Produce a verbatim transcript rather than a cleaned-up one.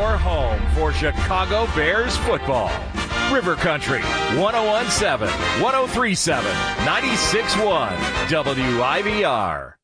your home for Chicago Bears football. River Country, one oh one point seven, one oh three point seven, ninety-six point one, W I V R.